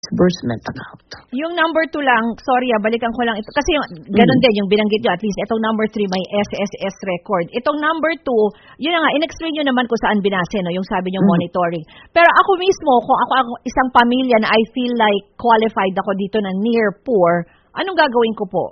disbursement account. Yung number 2 lang, sorry balikan ko lang ito. Kasi ganun din, yung binanggit nyo, at least itong number 3 may SSS record. Itong number 2, yun na nga, in-explain nyo naman kung saan binase, no, yung sabi nyo monitoring. Pero ako mismo, kung ako isang pamilya na I feel like qualified ako dito na near poor, anong gagawin ko po?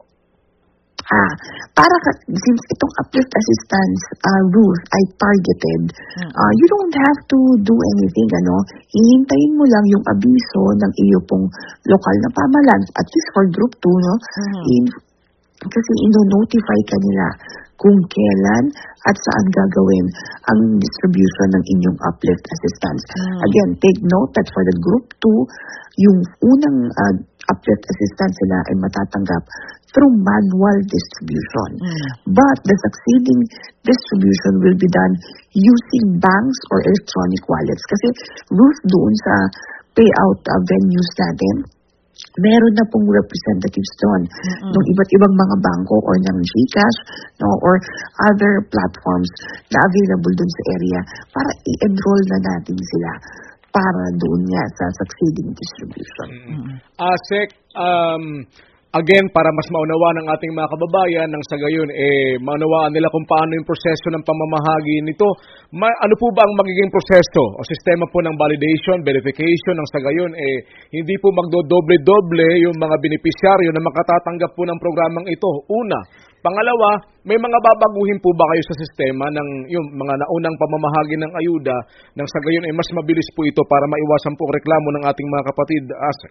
Since itong uplift assistance rules ay targeted, you don't have to do anything, hihintayin mo lang yung abiso ng iyo pong lokal na pamahalaan, at least for group 2, no? Kasi ino-notify ka nila kung kailan at saan gagawin ang distribution ng inyong uplift assistance. Again, take note that for the group 2, yung unang uplift assistance nila ay matatanggap through manual distribution. But the succeeding distribution will be done using banks or electronic wallets. Kasi rules doon sa payout venues natin, meron na pong representatives doon ng iba't ibang mga bangko or ng GCash, no, or other platforms na available doon sa area para i-enroll na natin sila para doon nga sa succeeding distribution. Sec, again, para mas maunawaan ng ating mga kababayan, nang sa gayon, maunawaan nila kung paano yung proseso ng pamamahagi nito. Ano po ba ang magiging proseso o sistema po ng validation, verification, nang sa gayon, hindi po magdodoble-doble yung mga benepisyaryo na makatatanggap po ng programang ito? Una. Pangalawa, may mga babaguhin po ba kayo sa sistema ng yung mga naunang pamamahagi ng ayuda, nang sa gayon, mas mabilis po ito para maiwasan po reklamo ng ating mga kapatid, ASEC?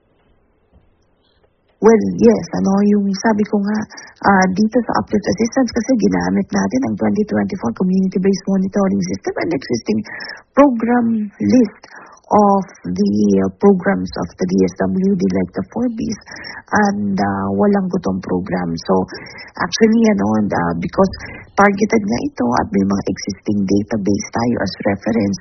Well, yes, yung sabi ko nga, dito sa uplift assistance kasi ginamit natin ang 2024 Community-Based Monitoring System and existing program list of the programs of the DSWD like the 4Bs and Walang Gutom program. So, actually, because targeted nga ito at may mga existing database tayo as reference,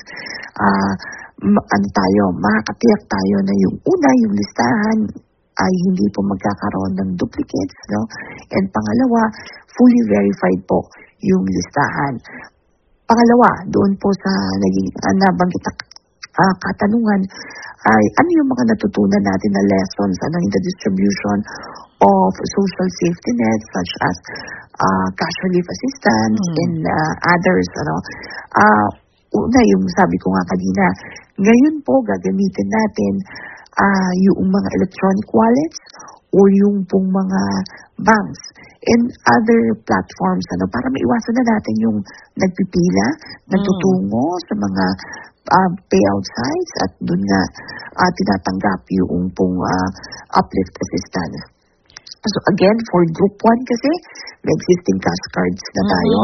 makakatiyak tayo na yung una, yung listahan, ay hindi po magkakaroon ng duplicates, no? And pangalawa, fully verified po yung listahan. Pangalawa, doon po sa naging nabanggit katanungan, ay ano yung mga natutunan natin na lessons in the distribution of social safety nets such as cash relief assistance and others, una, yung sabi ko nga kanina, ngayon po gagamitin natin yung mga electronic wallets o yung pong mga banks and other platforms para maiwasan na natin yung nagpipila, nagtutungo sa mga payout sites at doon nga tinatanggap yung pong uplift assistance. So again, for group 1 kasi may existing cash cards na tayo.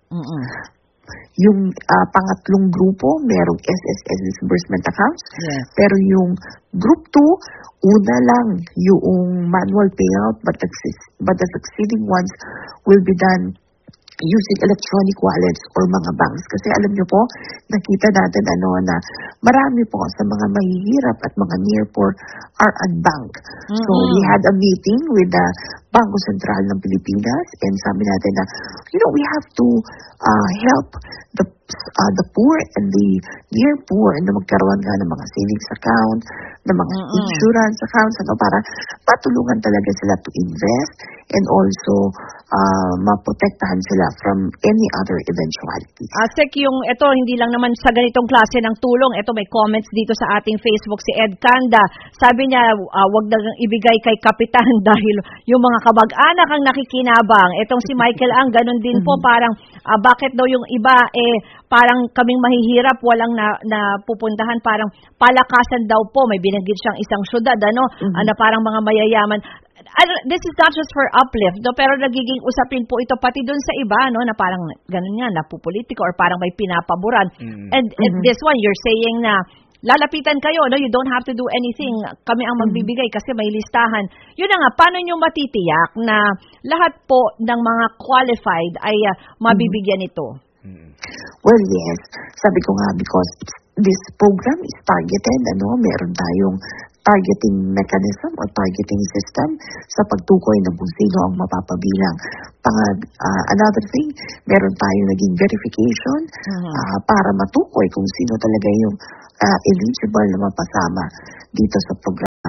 Yung pangatlong grupo, merong SSS disbursement accounts. Yes. Pero yung group 2, una lang yung manual payout, but the succeeding ones will be done using electronic wallets or mga banks. Kasi alam nyo po, nakita natin na marami po sa mga mahihirap at mga near poor are unbanked. So we had a meeting with the Bangko Sentral ng Pilipinas and sabi natin na, we have to help the poor and the near poor na magkaroon nga ng mga savings account, ng mga insurance accounts, para patulungan talaga sila to invest and also maprotektahan sila from any other eventualities. Sek, ito hindi lang naman sa ganitong klase ng tulong. Ito may comments dito sa ating Facebook, si Ed Kanda. Sabi niya, wag na ibigay kay Kapitan dahil yung mga kamag-anak ang nakikinabang. Itong si Michael Ang, ganun din po, parang bakit daw yung iba, parang kaming mahihirap, walang na pupuntahan, parang palakasan daw po. May binanggit siyang isang syudad, na parang mga mayayaman. This is not just for uplift, pero nagiging usapin po ito pati doon sa iba, na parang ganun nga, napupolitiko or parang may pinapaboran. And this one, you're saying na lalapitan kayo, you don't have to do anything. Kami ang magbibigay kasi may listahan. Yun na nga, paano nyo matitiyak na lahat po ng mga qualified ay mabibigyan ito? Well, yes. Sabi ko nga, because this program is targeted, meron tayong targeting mechanism or targeting system sa pagtukoy ng kung sino ang mapapabilang. Another thing, meron tayong naging verification para matukoy kung sino talaga yung eligible na mapasama dito sa program.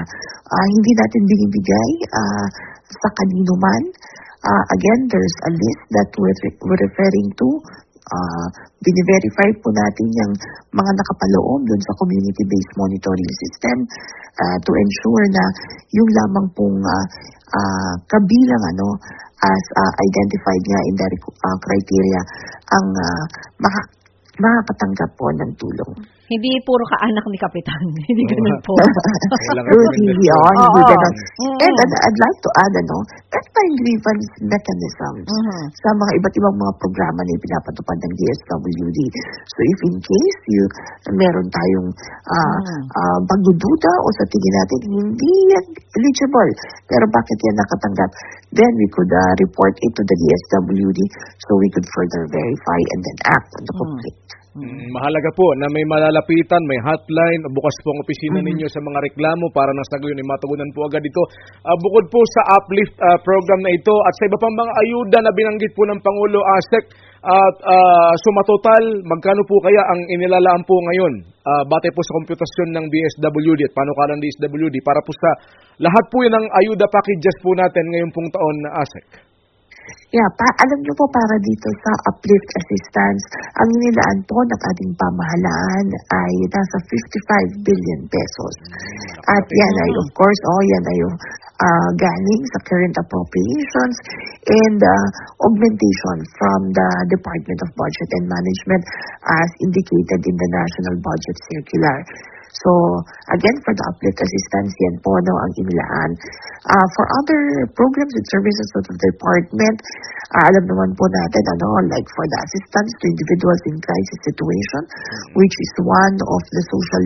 hindi natin binibigay sa kanino man. Again, there's a list that we're referring to. Bine-verify po natin yung mga nakapaloob dun sa community-based monitoring system to ensure na yung lamang pong kabilang as identified nga in the criteria ang makakatanggap po ng tulong. Hindi puro kaanak ni Kapitan. Hindi ganun po. Hindi ganun. And I'd like to add, that's by grievance mechanisms sa mga iba't ibang mga programa na ipinapatupad ng DSWD. So if in case meron tayong pagdududa o sa tingin natin hindi yan eligible, pero bakit yan nakatanggap, then we could report it to the DSWD so we could further verify and then act on the complaint. Mahalaga po na may malalapitan, may hotline, bukas po ang opisina ninyo sa mga reklamo para nang sa gayon ay matugunan po agad ito. Bukod po sa uplift program na ito at sa iba pang mga ayuda na binanggit po ng Pangulo, Sec, sumatotal, magkano po kaya ang inilalaan po ngayon batay po sa komputasyon ng DSWD at panukalan ng DSWD para po sa lahat po yun ng ayuda packages po natin ngayon pong taon na Sec? Yeah, alam niyo po para dito sa uplift assistance, ang inilaan po ng ating pamahalaan ay nasa 55 billion pesos. At yan ay, of course, yan ay galing sa current appropriations and augmentation from the Department of Budget and Management as indicated in the National Budget Circular. So, again, for the uplift assistance, yan po ang inilaan. For other programs and services of the department, alam naman po natin, like for the assistance to individuals in crisis situation, which is one of the social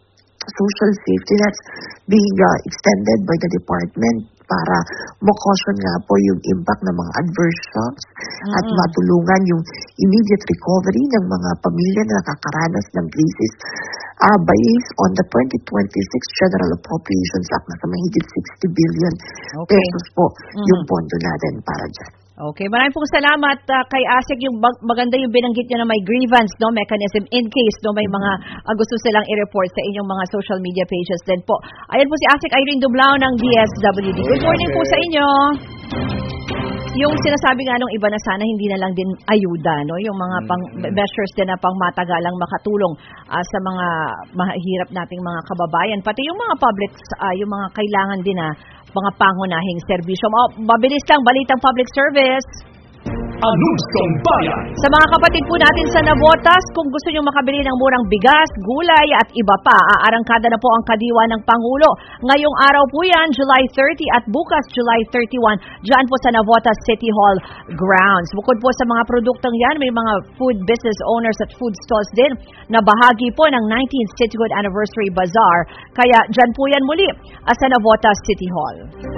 safety nets being extended by the department para makaution nga po yung impact ng mga adverse shocks at matulungan yung immediate recovery ng mga pamilya na nakakaranas ng krisis based on the 2026 General Appropriations Act na sa mahigit 60 billion pesos po yung pondo natin para dyan. Okay, maraming pong salamat kay Asik. Yung maganda yung binanggit niyo na may grievance mechanism in case may mga gusto silang i-report sa inyong mga social media pages din po. Ayan po si Asik Irene Dublao ng DSWD. Good morning po sa inyo. Yung sinasabi nga nung iba na sana hindi na lang din ayuda, yung mga measures din na pang matagalang makatulong sa mga mahirap nating mga kababayan, pati yung mga public, yung mga kailangan din na mga pangunahing serbisyo. Mabilis lang, balitang public service. Anunsong Bayan. Sa mga kapatid po natin sa Navotas, kung gusto nyo makabili ng murang bigas, gulay at iba pa, aarangkada na po ang kadiwa ng Pangulo. Ngayong araw po yan, July 30 at bukas July 31, dyan po sa Navotas City Hall grounds. Bukod po sa mga produktong yan, may mga food business owners at food stalls din na bahagi po ng 19th Cityhood Anniversary Bazaar. Kaya dyan po yan muli sa Navotas City Hall.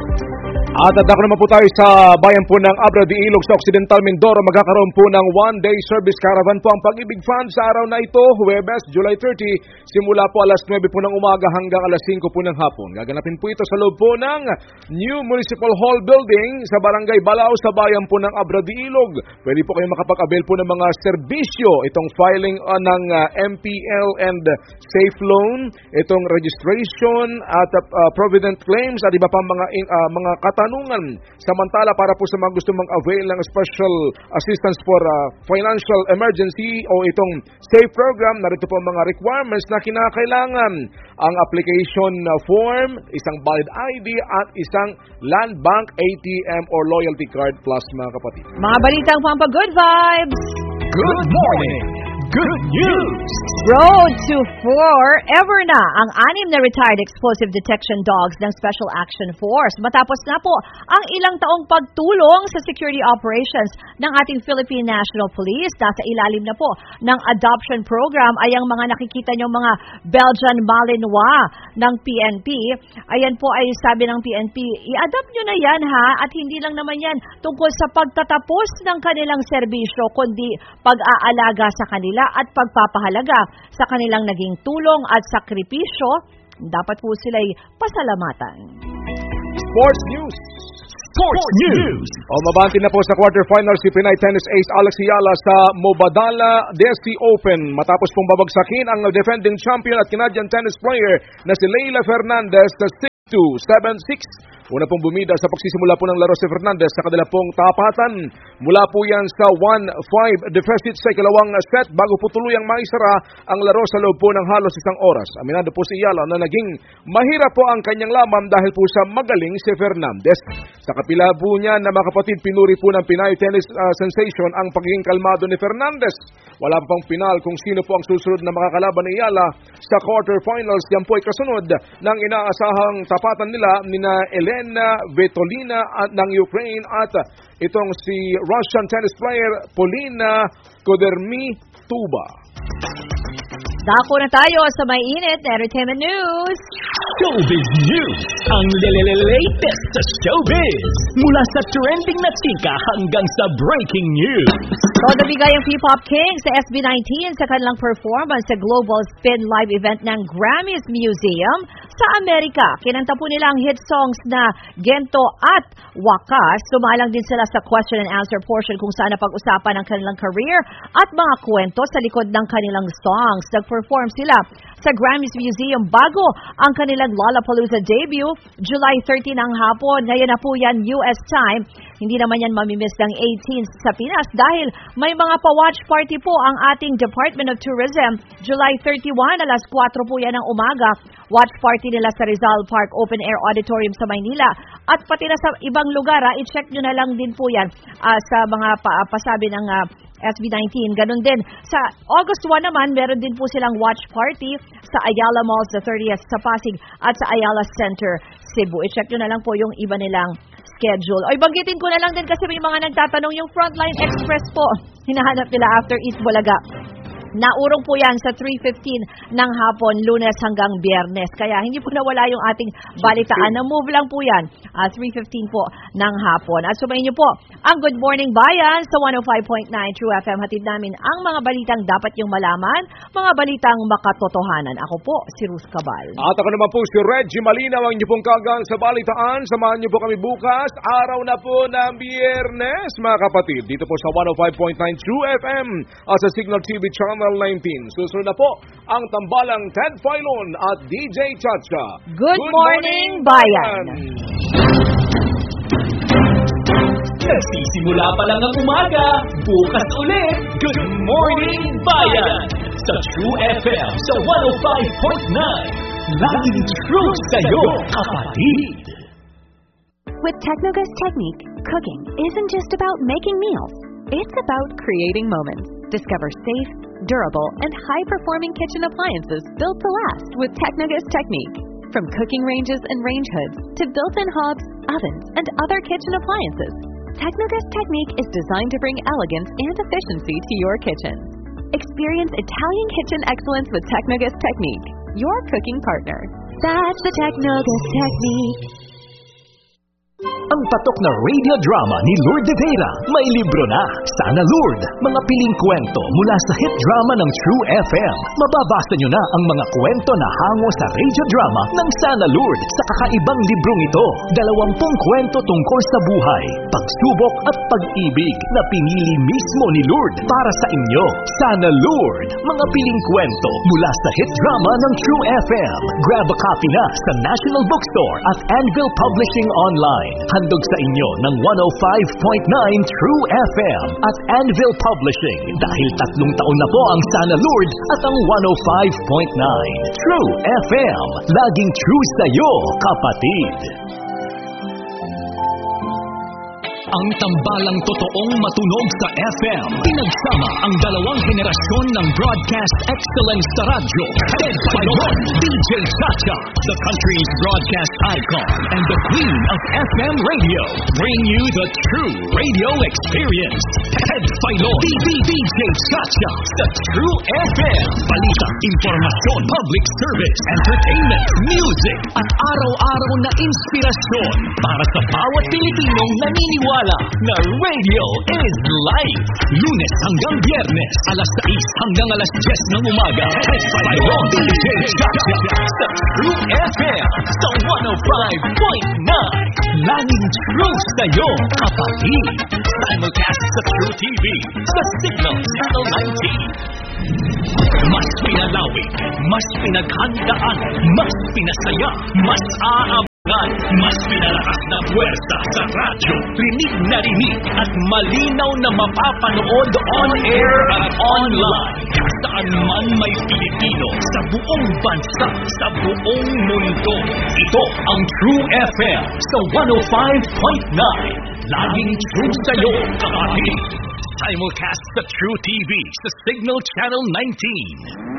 At ako naman po tayo sa bayan po ng Abra de Ilog sa Occidental Mindoro. Magkakaroon po ng one-day service caravan po ang Pag-ibig Fund sa araw na ito, Huwebes, July 30, simula po alas 9 po ng umaga hanggang alas 5 po ng hapon. Gaganapin po ito sa loob po ng New Municipal Hall Building sa Barangay Balao sa bayan po ng Abra de Ilog. Pwede po kayo makapag-avail po ng mga serbisyo, itong filing ng MPL and Safe Loan, itong registration at provident claims at iba pang mga katanungan. Samantala para po sa mga gusto mag-avail ng special assistance for financial emergency o itong SAFE program, narito po ang mga requirements na kinakailangan. Ang application form, isang valid ID at isang Land Bank ATM or loyalty card plus mga kapatid. Mga balitang pampa-good vibes! Good morning! Good news! Road to forever na ang 6 na retired explosive detection dogs ng Special Action Force. Matapos na po ang ilang taong pagtulong sa security operations ng ating Philippine National Police. Nasa ilalim na po ng adoption program ay ang mga nakikita nyo mga Belgian Malinois ng PNP. Ayan po ay sabi ng PNP, i-adopt nyo na yan at hindi lang naman yan tungkol sa pagtatapos ng kanilang serbisyo kundi pag-aalaga sa kanila at pagpapahalaga sa kanilang naging tulong at sakripisyo. Dapat po sila'y pasalamatan. Sports News! Sports News! Mabanti na po sa quarterfinals si Pinay tennis ace Alex Ayala sa Mubadala Desi Open matapos pong babagsakin ang defending champion at Canadian tennis player na si Leila Fernandez sa 6276. Una pong bumida sa pagsisimula po ng laro si Fernandez sa kanila pong tapatan. Mula po yan sa 1-5 deficit sa ikalawang set bago po tuluyang maisara ang laro sa loob po ng halos isang oras. Aminado po si Ayala na naging mahirap po ang kanyang laban dahil po sa magaling si Fernandez. Sa kapila po niya na mga kapatid, pinuri po ng Pinay tennis sensation ang pagiging kalmado ni Fernandez. Wala pa pang final kung sino po ang susunod na makakalaban ni Ayala sa quarterfinals. Yan po ay kasunod ng inaasahang tapatan nila nina Elena Svitolina ng Ukraine at itong si Russian tennis player Polina Kudermetova. Dako na tayo sa may init na entertainment news. Showbiz News, ang latest sa showbiz. Mula sa trending na chika hanggang sa breaking news. Todo bigay ang P-Pop King sa SB19 sa kanilang performance sa Global Spin Live event ng Grammys Museum sa Amerika. Kinanta po nila ang hit songs na Gento at Wakas. Sumalang din sila sa question and answer portion kung saan napag-usapan ang kanilang career at mga kwento sa likod ng kanilang songs. Nag-perform sila sa Grammys Museum bago ang kanilang Lollapalooza debut, July 13 ng hapon. Ngayon na po yan US time. Hindi naman yan mamimiss ng 18 sa Pinas dahil may mga pa-watch party po ang ating Department of Tourism. July 31, alas 4 po yan ng umaga. Watch party nila sa Rizal Park Open Air Auditorium sa Maynila. At pati na sa ibang lugar, i-check nyo na lang din po yan sa mga pasabi ng SB19. Ganun din. Sa August 1 naman, meron din po silang watch party sa Ayala Mall sa 30th sa Pasig at sa Ayala Center, Cebu. I-check nyo na lang po yung iba nilang schedule. O banggitin ko na lang din kasi may mga nagtatanong yung Frontline Express po. Hinahanap nila after Eat Bulaga. Naurong po yan sa 3:15 ng hapon, Lunes hanggang Biyernes. Kaya hindi po nawala yung ating balitaan. Na-move lang po yan, 3:15 po ng hapon. At sumayin niyo po ang Good Morning Bayan sa 105.9 True FM. Hatid namin ang mga balitang dapat yung malaman, mga balitang makatotohanan. Ako po, si Ruth Cabal. At ako naman po si Reggie Malinaw, ang inyong pong kagang sa balitaan. Samahan niyo po kami bukas, araw na po ng Biyernes, mga kapatid. Dito po sa 105.9 True FM at sa Signal TV Channel 19. Susunod na po ang tambalang Ted Filon at DJ Chacha. Good morning, Bayan! Nagsisimula pa lang ang umaga, bukas ulit, Good Morning Bayan! Sa True FM sa 105.9. Laging true sa'yo, kapatid! With Technogas Technique, cooking isn't just about making meals. It's about creating moments. Discover safe, durable, and high-performing kitchen appliances built to last with Technogas Technique. From cooking ranges and range hoods to built-in hobs, ovens, and other kitchen appliances, Technogas Technique is designed to bring elegance and efficiency to your kitchen. Experience Italian kitchen excellence with Technogas Technique, your cooking partner. That's the Technogas Technique. Ang patok na radio drama ni Lourdes de Vera, may libro na, Sana Lourdes, mga piling kwento mula sa hit drama ng True FM. Mababasa nyo na ang mga kwento na hango sa radio drama ng Sana Lourdes sa kakaibang librong ito. 20 kwento tungkol sa buhay, pagsubok at pag-ibig na pinili mismo ni Lourdes para sa inyo. Sana Lourdes, mga piling kwento mula sa hit drama ng True FM. Grab a copy na sa National Bookstore at Anvil Publishing Online. Handog sa inyo ng 105.9 True FM at Anvil Publishing dahil 3 taon na po ang Sana Lourdes at ang 105.9 True FM. Laging true sa'yo, kapatid. Ang tambalang totoong matunog sa FM. Pinagsama ang 2 henerasyon ng broadcast excellence sa radyo. Ted Filon, DJ Chacha, the country's broadcast icon and the queen of FM radio. Bring you the true radio experience. Ted Filon, DJ Chacha, sa True FM. Balita, informasyon, public service, entertainment, music, at araw-araw na inspirasyon para sa bawat Pilipinong naniniwala na radio is life. Lunes hanggang Biyernes, alas 6 hanggang alas 10 ng umaga. Ted Filon, DJ Chacha, sa True FM, sa 105.9. Laging true sa'yo, kapatid. Simulcast sa True TV, sa Signal Channel 19. Mas pinalawig, mas pinaghandaan, mas pinasaya, mas Mas pinalakas na puwersa sa radyo, rinig na rinig at malinaw na mapapanood on-air at online. Saan man may Pilipino, sa buong bansa, sa buong mundo. Ito ang True FM sa 105.9. Laging true sa'yo, kapatid. Simulcast sa True TV sa Signal Channel 19.